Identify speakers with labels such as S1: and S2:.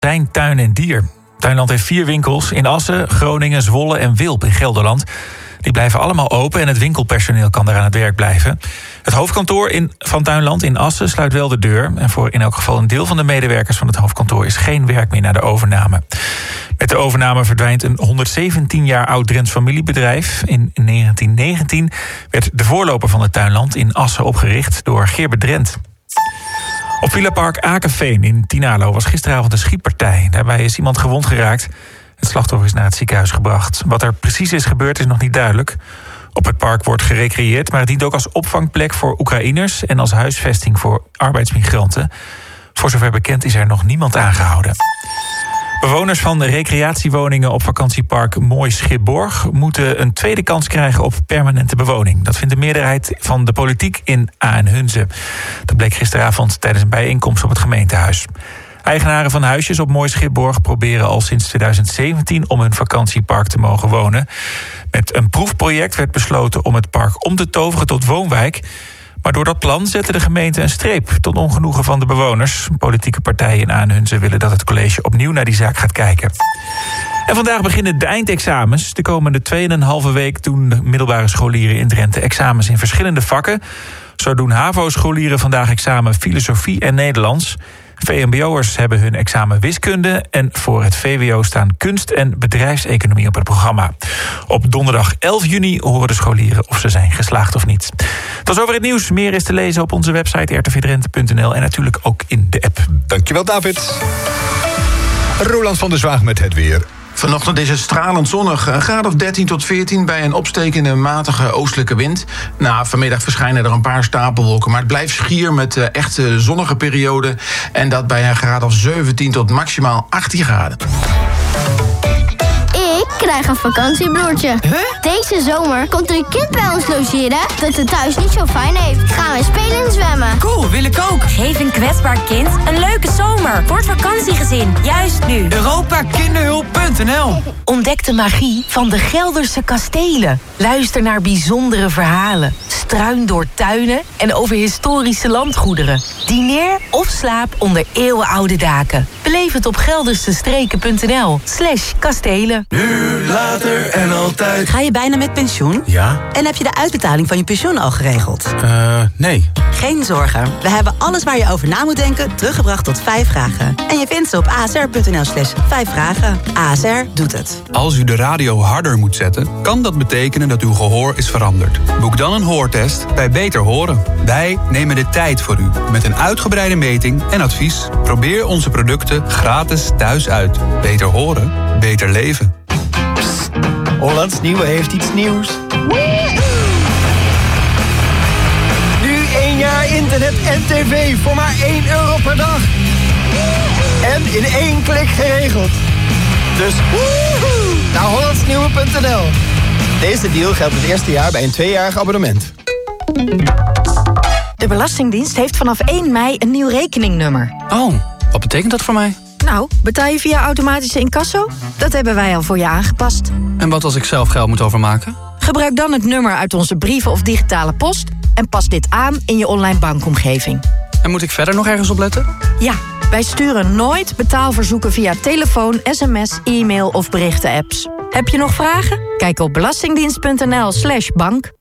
S1: Zijn Tuin en Dier. Tuinland heeft 4 winkels in Assen, Groningen, Zwolle en Wilp in Gelderland. Die blijven allemaal open en het winkelpersoneel kan daar aan het werk blijven. Het hoofdkantoor van Tuinland in Assen sluit wel de deur. En voor in elk geval een deel van de medewerkers van het hoofdkantoor is geen werk meer na de overname. Met de overname verdwijnt een 117 jaar oud Drents familiebedrijf. In 1919 werd de voorloper van het Tuinland in Assen opgericht door Gerbert Drent. Op Villapark Akenveen in Tinalo was gisteravond een schietpartij. Daarbij is iemand gewond geraakt. Het slachtoffer is naar het ziekenhuis gebracht. Wat er precies is gebeurd is nog niet duidelijk. Op het park wordt gerecreëerd, maar het dient ook als opvangplek voor Oekraïners en als huisvesting voor arbeidsmigranten. Voor zover bekend is er nog niemand aangehouden. Bewoners van de recreatiewoningen op vakantiepark Mooi Schipborg moeten een tweede kans krijgen op permanente bewoning. Dat vindt de meerderheid van de politiek in Aen-Hunze. Dat bleek gisteravond tijdens een bijeenkomst op het gemeentehuis. Eigenaren van huisjes op Mooi Schipborg proberen al sinds 2017 om hun vakantiepark te mogen wonen. Met een proefproject werd besloten om het park om te toveren tot woonwijk. Maar door dat plan zette de gemeente een streep tot ongenoegen van de bewoners. Politieke partijen in Aen-Hunze willen dat het college opnieuw naar die zaak gaat kijken. En vandaag beginnen de eindexamens. De komende 2,5 week doen de middelbare scholieren in Drenthe examens in verschillende vakken. Zo doen HAVO-scholieren vandaag examen filosofie en Nederlands. VMBO'ers hebben hun examen wiskunde en voor het VWO staan kunst en bedrijfseconomie op het programma. Op donderdag 11 juni horen de scholieren of ze zijn geslaagd of niet. Tot zover het nieuws. Meer is te lezen op onze website rtvdrenthe.nl en natuurlijk ook in de app.
S2: Dankjewel, David. Roland van der Zwaag met het weer.
S3: Vanochtend is het stralend zonnig. Een graad of 13 tot 14 bij een opstekende matige oostelijke wind. Vanmiddag verschijnen er een paar stapelwolken, maar het blijft schier met echte zonnige perioden. En dat bij een graad of 17 tot maximaal 18 graden.
S4: Ik krijg een vakantiebroertje.
S5: Huh?
S4: Deze zomer komt er een kind bij ons logeren dat het thuis niet zo fijn heeft. Gaan we spelen en zwemmen.
S5: Cool, wil ik ook.
S6: Geef een kwetsbaar kind een leuke zomer voor het vakantiegezin. Juist nu.
S5: Europakinderhulp.nl.
S7: Ontdek de magie van de Gelderse kastelen. Luister naar bijzondere verhalen. Struin door tuinen en over historische landgoederen. Dineer of slaap onder eeuwenoude daken. Beleef het op geldersestreken.nl/kastelen.
S8: Nu, later en altijd.
S9: Ga je bijna met pensioen?
S8: Ja.
S9: En heb je de uitbetaling van je pensioen al geregeld?
S8: Nee.
S9: Geen zorgen. We hebben alles waar je over na moet denken teruggebracht tot 5 vragen. En je vindt ze op asr.nl/5 vragen. ASR doet het.
S10: Als u de radio harder moet zetten, kan dat betekenen dat uw gehoor is veranderd. Boek dan een hoortest bij Beter Horen. Wij nemen de tijd voor u met een uitgebreide meting en advies. Probeer onze producten gratis thuis uit. Beter horen, beter leven.
S11: Psst, Hollands Nieuwe heeft iets nieuws. Nu 1 jaar internet en tv voor maar €1 per dag. En in 1 klik geregeld. Dus naar hollandsnieuwe.nl. Deze deal geldt het eerste jaar bij een 2-jarig abonnement.
S12: De Belastingdienst heeft vanaf 1 mei een nieuw rekeningnummer.
S10: Oh, wat betekent dat voor mij?
S12: Nou, betaal je via automatische incasso? Dat hebben wij al voor je aangepast.
S10: En wat als ik zelf geld moet overmaken?
S12: Gebruik dan het nummer uit onze brieven of digitale post en pas dit aan in je online bankomgeving.
S10: En moet ik verder nog ergens op letten?
S12: Ja, wij sturen nooit betaalverzoeken via telefoon, sms, e-mail of berichten-apps. Heb je nog vragen? Kijk op belastingdienst.nl/bank.